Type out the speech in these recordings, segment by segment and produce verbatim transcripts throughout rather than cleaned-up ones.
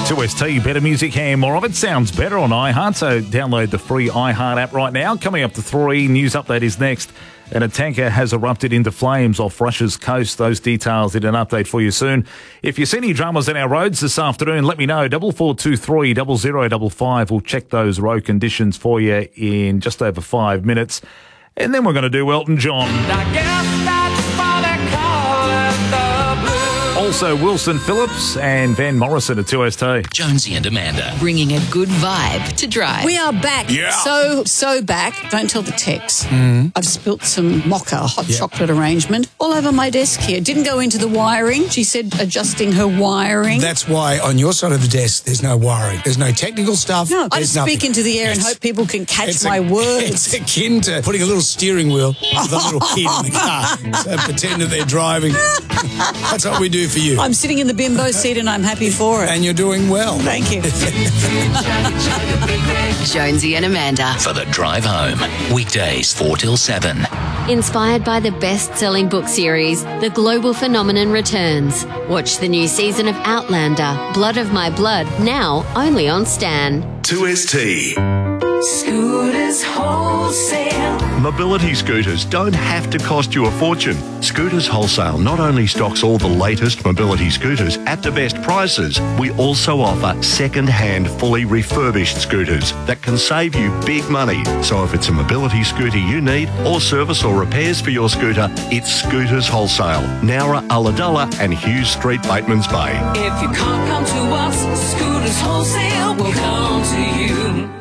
two S T, better music and more of it sounds better on iHeart, so download the free iHeart app right now. Coming up to three, news update is next. And a tanker has erupted into flames off Russia's coast. Those details in an update for you soon. If you see any dramas in our roads this afternoon, let me know. Double four two three double zero double five. We'll check those road conditions for you in just over five minutes. And then we're going to do Elton John. I guess that's why they call it the blues. Also, Wilson Phillips and Van Morrison at two S T. Jonesy and Amanda. Bringing a good vibe to drive. We are back. Yeah. So, so back. Don't tell the techs. Mm. I've spilt some mocha, hot Yep. chocolate arrangement, all over my desk here. Didn't go into the wiring. She said adjusting her wiring. That's why on your side of the desk, there's no wiring. There's no technical stuff. no, I There's just speak nothing. into the air and It's- hope people can catch it's my a- words. It's akin to putting a little steering wheel with a little kid in the car. So pretend that they're driving. That's what we do for you. I'm sitting in the bimbo seat and I'm happy for it. And you're doing well. Thank you. Jonesy and Amanda. For the drive home. Weekdays four till seven. Inspired by the best-selling book series, The Global Phenomenon returns. Watch the new season of Outlander, Blood of My Blood, now only on Stan. two S T. Scooters Wholesale. Mobility scooters don't have to cost you a fortune. Scooters Wholesale not only stocks all the latest mobility scooters at the best prices, we also offer second-hand, fully refurbished scooters that can save you big money. So if it's a mobility scooter you need or service or repairs for your scooter, it's Scooters Wholesale, Nowra, Ulladulla and Hughes Street, Bateman's Bay. If you can't come to us, Scooters Wholesale will come to you.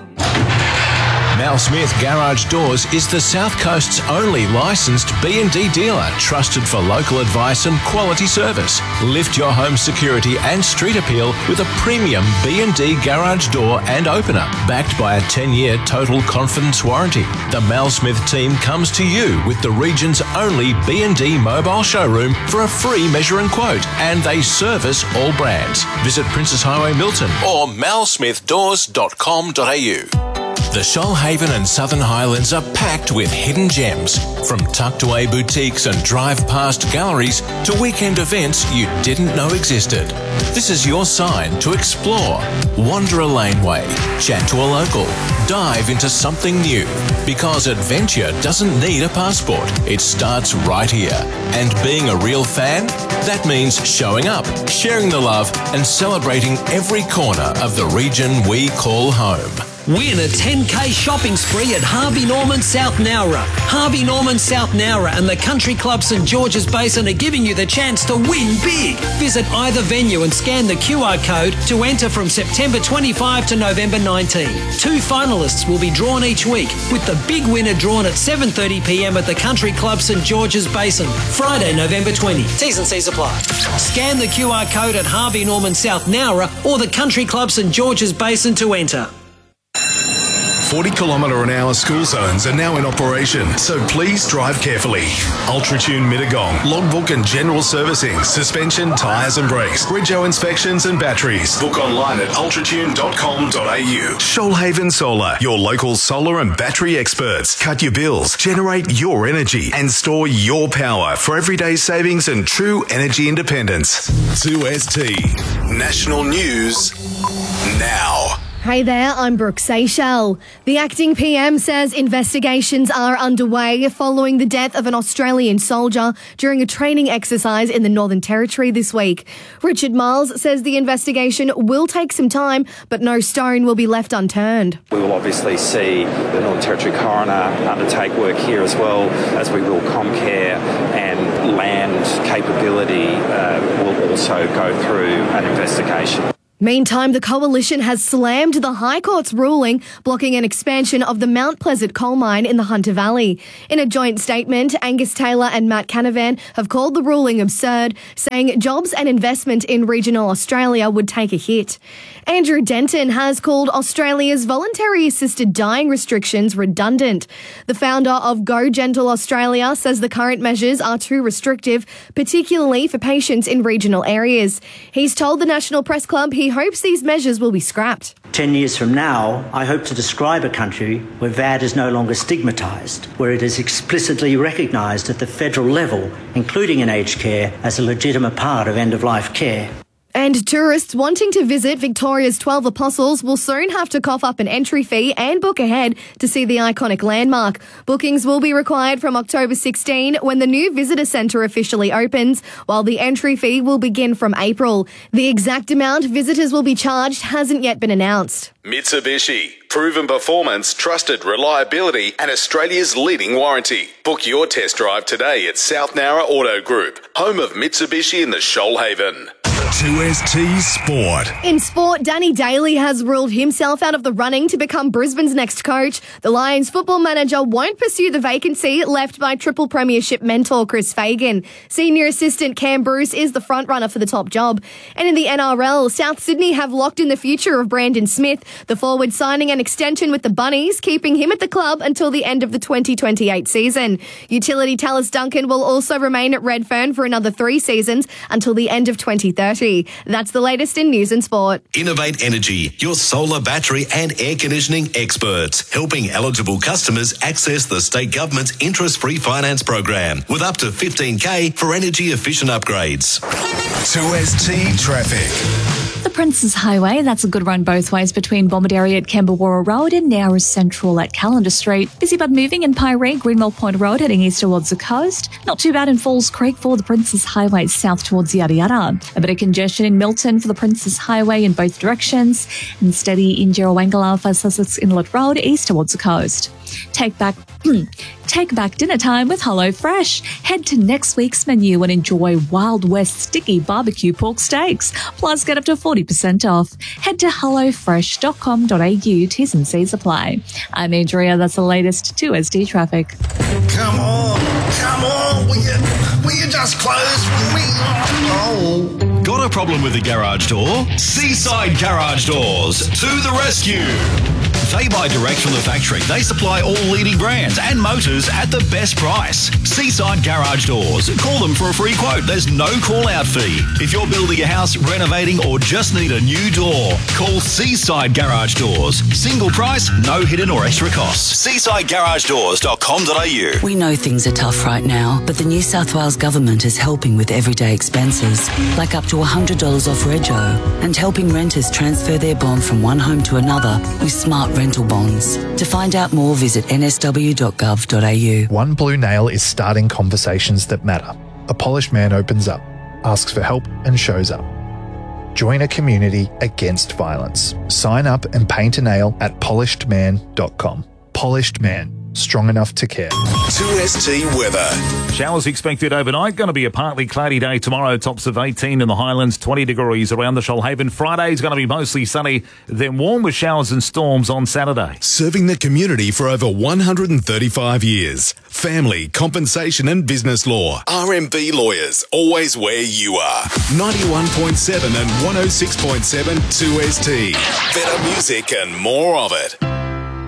Mal Smith Garage Doors is the South Coast's only licensed B and D dealer, trusted for local advice and quality service. Lift your home security and street appeal with a premium B and D garage door and opener, backed by a ten-year total confidence warranty. The Mal Smith team comes to you with the region's only B and D mobile showroom for a free measure and quote, and they service all brands. Visit Princess Highway Milton or mal smith doors dot com dot a u. The Shoalhaven and Southern Highlands are packed with hidden gems, from tucked away boutiques and drive past galleries to weekend events you didn't know existed. This is your sign to explore. Wander a laneway, chat to a local, dive into something new, because adventure doesn't need a passport. It starts right here. And being a real fan? That means showing up, sharing the love and celebrating every corner of the region we call home. Win a ten K shopping spree at Harvey Norman South Nowra. Harvey Norman South Nowra and the Country Club St George's Basin are giving you the chance to win big. Visit either venue and scan the Q R code to enter from September twenty-fifth to November nineteenth. Two finalists will be drawn each week, with the big winner drawn at seven thirty p m at the Country Club St George's Basin, Friday, November twentieth. T's and C's apply. Scan the Q R code at Harvey Norman South Nowra or the Country Club St George's Basin to enter. forty kilometre an hour school zones are now in operation, so please drive carefully. Ultratune Mittagong, logbook and general servicing, suspension, tyres and brakes, Bridgeo inspections and batteries. Book online at ultratune dot com dot a u. Shoalhaven Solar, your local solar and battery experts. Cut your bills, generate your energy and store your power for everyday savings and true energy independence. two S T, National News now. Hey there, I'm Brooke Seychelles. The acting P M says investigations are underway following the death of an Australian soldier during a training exercise in the Northern Territory this week. Richard Miles says the investigation will take some time, but no stone will be left unturned. We will obviously see the Northern Territory coroner undertake work here as well, as we will Comcare, and land capability uh, will also go through an investigation. Meantime, the Coalition has slammed the High Court's ruling blocking an expansion of the Mount Pleasant coal mine in the Hunter Valley. In a joint statement, Angus Taylor and Matt Canavan have called the ruling absurd, saying jobs and investment in regional Australia would take a hit. Andrew Denton has called Australia's voluntary assisted dying restrictions redundant. The founder of Go Gentle Australia says the current measures are too restrictive, particularly for patients in regional areas. He's told the National Press Club he hopes these measures will be scrapped. Ten years from now, I hope to describe a country where V A D is no longer stigmatised, where it is explicitly recognised at the federal level, including in aged care, as a legitimate part of end-of-life care. And tourists wanting to visit Victoria's twelve Apostles will soon have to cough up an entry fee and book ahead to see the iconic landmark. Bookings will be required from October sixteenth when the new visitor centre officially opens, while the entry fee will begin from April. The exact amount visitors will be charged hasn't yet been announced. Mitsubishi. Proven performance, trusted reliability, and Australia's leading warranty. Book your test drive today at South Nowra Auto Group, home of Mitsubishi in the Shoalhaven. two S T Sport. In sport, Danny Daly has ruled himself out of the running to become Brisbane's next coach. The Lions football manager won't pursue the vacancy left by triple premiership mentor Chris Fagan. Senior assistant Cam Bruce is the frontrunner for the top job. And in the N R L, South Sydney have locked in the future of Brandon Smith, the forward signing an extension with the Bunnies, keeping him at the club until the end of the twenty twenty-eight season. Utility Tallis Duncan will also remain at Redfern for another three seasons until the end of twenty thirty. That's the latest in news and sport. Innovate Energy, your solar, battery and air conditioning experts, helping eligible customers access the state government's interest-free finance program with up to fifteen K for energy-efficient upgrades. two S T Traffic. The Princes Highway, that's a good run both ways between Bomaderry at Kembawara Road and Nowra Central at Calendar Street. Busy but moving in Piree, Greenwell Point Road heading east towards the coast. Not too bad in Falls Creek for the Princes Highway south towards Yada Yada. A bit of congestion in Milton for the Princes Highway in both directions. And steady in Jerrawangala for Sussex Inlet Road east towards the coast. Take back Take back dinner time with Hello Fresh. Head to next week's menu and enjoy Wild West sticky barbecue pork steaks. Plus get up to forty percent off. Head to hello fresh dot com dot a u. T's and C's apply. I'm Andrea. That's the latest two S D traffic. Come on, come on. Will you, will you just close for me? Oh. Got a problem with the garage door? Seaside Garage Doors to the rescue. They buy direct from the factory. They supply all leading brands and motors at the best price. Seaside Garage Doors. Call them for a free quote. There's no call-out fee. If you're building a house, renovating, or just need a new door, call Seaside Garage Doors. Single price, no hidden or extra costs. seaside garage doors dot com dot a u. We know things are tough right now, but the New South Wales Government is helping with everyday expenses, like up to one hundred dollars off rego, and helping renters transfer their bond from one home to another with smart rental bonds. To find out more, visit n s w dot gov dot a u. One Blue Nail is starting conversations that matter. A polished man opens up, asks for help and shows up. Join a community against violence. Sign up and paint a nail at polished man dot com. Polished Man. Strong enough to care. two S T weather. Showers expected overnight. Going to be a partly cloudy day tomorrow. Tops of eighteen in the Highlands, twenty degrees around the Shoalhaven. Friday's going to be mostly sunny, then warm with showers and storms on Saturday. Serving the community for over one hundred thirty-five years. Family, compensation and business law. R M B Lawyers, always where you are. ninety-one point seven and one oh six point seven two S T. Better music and more of it.